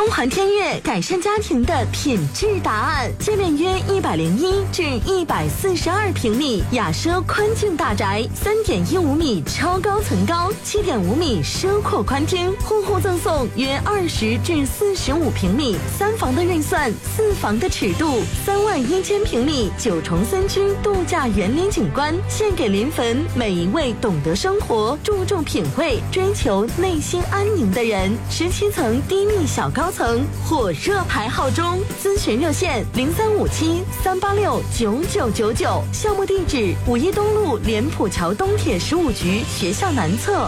中环天悦改善家庭的品质答案。界面约101至142平米，雅奢宽境大宅，3.15米超高层高，7.5米奢阔宽厅，户户赠送约20至45平米3房的预算，4房的尺度，31000平米9重3居度假园林景观，献给临汾每一位懂得生活、注重品味、追求内心安宁的人。17层低密小高层，火热排号中。咨询热线0357-386-9999，项目地址5一东路莲浦桥东铁15局学校南侧。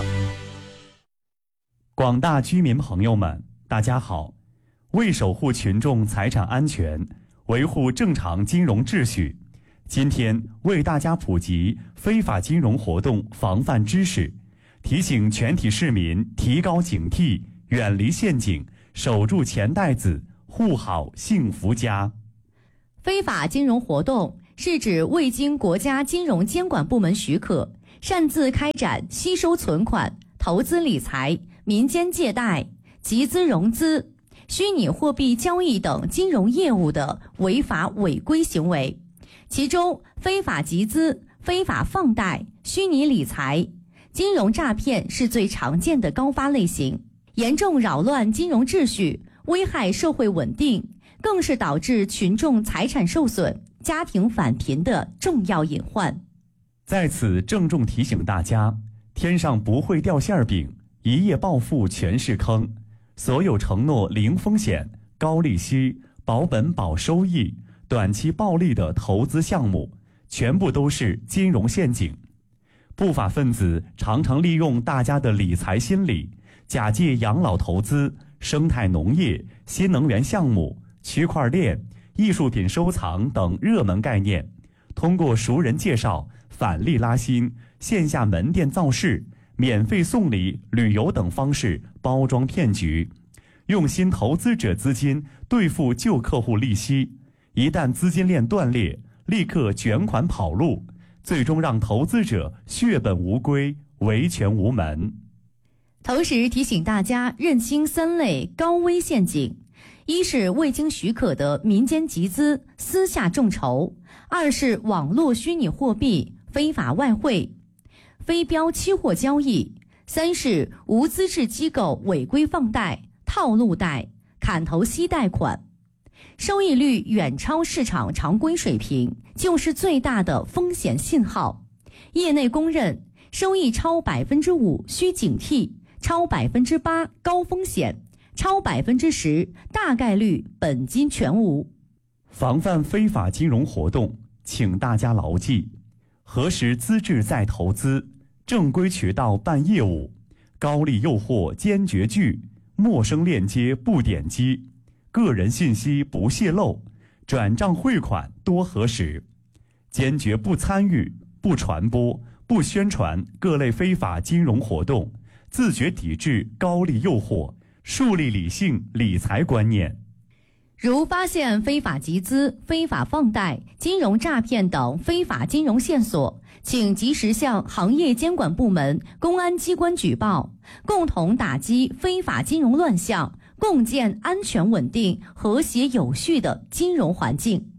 广大居民朋友们，大家好。为守护群众财产安全，维护正常金融秩序，今天为大家普及非法金融活动防范知识，提醒全体市民提高警惕，远离陷阱，守住钱袋子，护好幸福家。 非法金融活动是指未经国家金融监管部门许可，擅自开展吸收存款、投资理财、民间借贷、集资融资、虚拟货币交易等金融业务的违法违规行为。其中，非法集资、非法放贷、虚拟理财、金融诈骗是最常见的高发类型，严重扰乱金融秩序，危害社会稳定，更是导致群众财产受损、家庭返贫的重要隐患。 在此郑重提醒大家，天上不会掉馅饼，一夜暴富全是坑。所有承诺零风险、高利息、保本保收益、短期暴利的投资项目，全部都是金融陷阱。不法分子常常利用大家的理财心理，假借养老投资、生态农业、新能源项目、区块链、艺术品收藏等热门概念，通过熟人介绍、返利拉新、线下门店造势、免费送礼、旅游等方式包装骗局，用新投资者资金兑付旧客户利息，一旦资金链断裂，立刻卷款跑路，最终让投资者血本无归，维权无门。 同时提醒大家认清3类高危陷阱：一是未经许可的民间集资、私下众筹；二是网络虚拟货币、非法外汇、非标期货交易；三是无资质机构违规放贷、套路贷、砍头息贷款。收益率远超市场常规水平，就是最大的风险信号。业内公认，收益超5%需警惕，超8%高风险，超10%大概率本金全无。 防范非法金融活动，请大家牢记：核实资质再投资，正规渠道办业务，高利诱惑坚决拒，陌生链接不点击，个人信息不泄露，转账汇款多核实，坚决不参与、不传播、不宣传各类非法金融活动，自觉抵制高利诱惑，树立理性理财观念。 如发现非法集资、非法放贷、金融诈骗等非法金融线索，请及时向行业监管部门、公安机关举报，共同打击非法金融乱象，共建安全稳定、和谐有序的金融环境。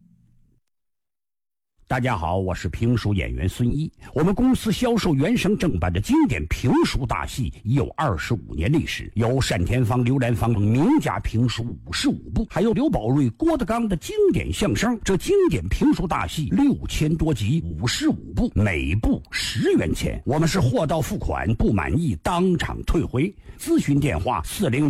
大家好，我是评书演员孙一。我们公司销售原声正版的经典评书大戏已有25年历史，有单田芳、刘兰芳名家评书55部，还有刘宝瑞、郭德纲的经典相声。这经典评书大戏6000多集，55部，每部10元钱。我们是货到付款，不满意当场退回。咨询电话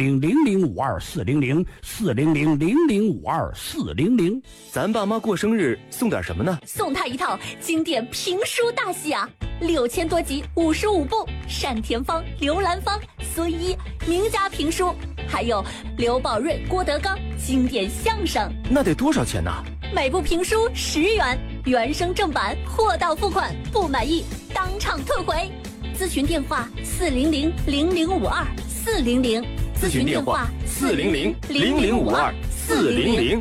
400-0052-400，400-0052-400。 咱爸妈过生日送点什么呢？ 送他一套经典评书大戏啊，6000多集，55部，单田芳、刘兰芳、孙一名家评书，还有刘宝瑞、郭德纲经典相声。 那得多少钱呢？ 每部评书10元，原声正版，货到付款，不满意当场退回。咨询电话400-0052-400， 咨询电话400-0052-400。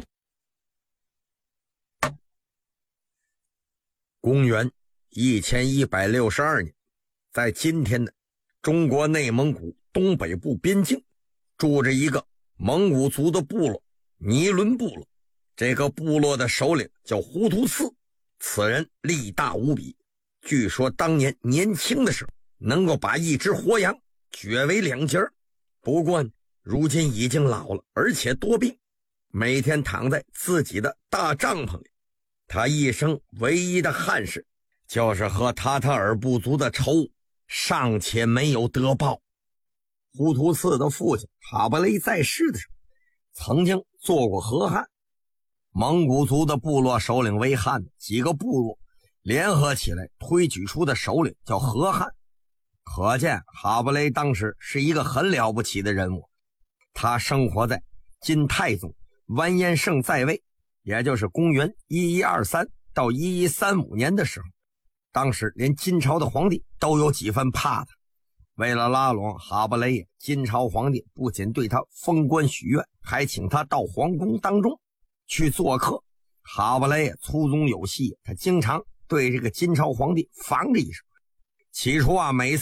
公元1162年，在今天的中国内蒙古东北部边境，住着一个蒙古族的部落尼伦部落，这个部落的首领叫忽图次，此人力大无比，据说当年年轻的时候能够把一只活羊撅为2截，不过如今已经老了，而且多病，每天躺在自己的大帐篷里。他一生唯一的憾事就是和塔塔尔部族的仇尚且没有得报。忽图次的父亲哈布雷在世的时候曾经做过和汉，蒙古族的部落首领为汉，几个部落联合起来推举出的首领叫和汉。可见哈布雷当时是一个很了不起的人物。他生活在金太宗完颜晟在位，也就是公元1123到1135年的时候，当时连金朝的皇帝都有几分怕他。为了拉拢哈布雷，金朝皇帝不仅对他封官许愿，还请他到皇宫当中去做客。哈布雷粗中有细，他经常对这个金朝皇帝防着一手。起初每次